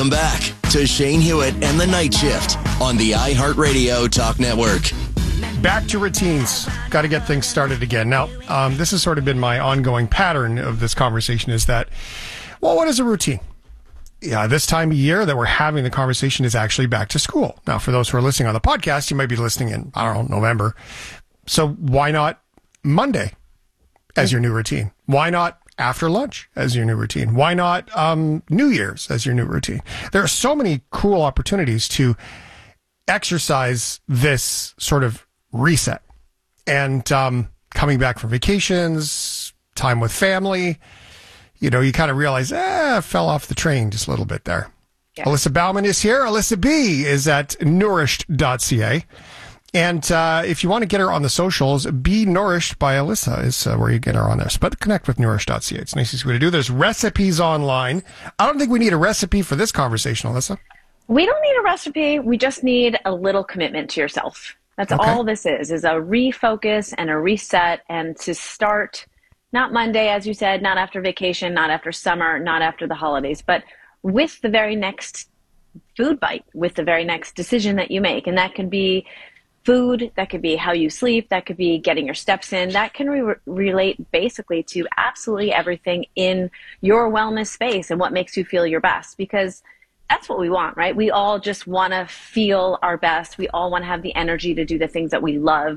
Welcome back to Shane Hewitt and the Night Shift on the iHeartRadio Talk Network. Back to routines. Got to get things started again. Now, this has sort of been my ongoing pattern of this conversation is that, well, what is a routine? Yeah, this time of year that we're having the conversation is actually back to school. Now, for those who are listening on the podcast, you might be listening in, I don't know, November. So why not Monday as your new routine? Why not after lunch as your new routine? Why not New Year's as your new routine? There are so many cool opportunities to exercise this sort of reset. And coming back from vacations, time with family, you kind of realize, I fell off the train just a little bit there. Yeah. Alyssa Bauman is here. Alyssa B is at nourished.ca. And if you want to get her on the socials, Be Nourished by Alyssa is where you get her on there. But connect with nourished.ca. It's the nicest way to do. There's recipes online. I don't think we need a recipe for this conversation, Alyssa. We don't need a recipe. We just need a little commitment to yourself. That's all this is a refocus and a reset, and to start not Monday, as you said, not after vacation, not after summer, not after the holidays, but with the very next food bite, with the very next decision that you make. And that can be food, that could be how you sleep, that could be getting your steps in, that can relate basically to absolutely everything in your wellness space and what makes you feel your best, because that's what we want, right? We all just want to feel our best. We all want to have the energy to do the things that we love.